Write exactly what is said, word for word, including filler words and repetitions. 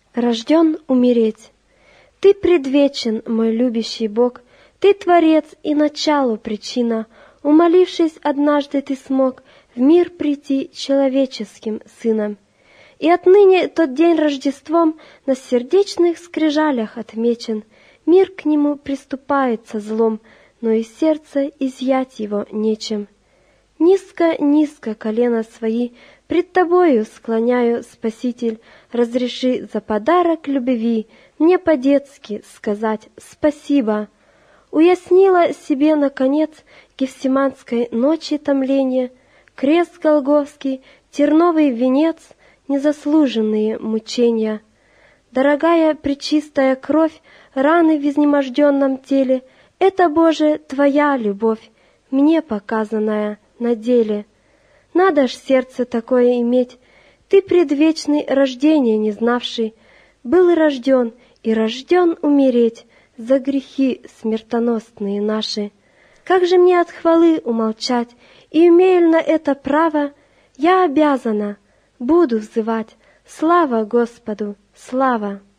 Рожден умереть. Ты предвечен, мой любящий Бог, Ты Творец и началу причина. Умолившись, однажды Ты смог в мир прийти человеческим сыном. И отныне тот день Рождеством на сердечных скрижалях отмечен. Мир к нему приступает со злом, но из сердца изъять его нечем. Низко-низко колено свои пред Тобою склоняю, Спаситель, разреши за подарок любви мне по-детски сказать спасибо. Уяснила себе, наконец, Гефсиманской ночи томление, крест Голгофский, терновый венец, незаслуженные мучения. Дорогая пречистая кровь, раны в изнеможденном теле — это, Боже, Твоя любовь, мне показанная на деле. Надо ж сердце такое иметь, Ты предвечный, рождения не знавший, был рожден и рожден умереть за грехи смертоносные наши. Как же мне от хвалы умолчать, и имею ли на это право? Я обязана, буду взывать: слава Господу, слава!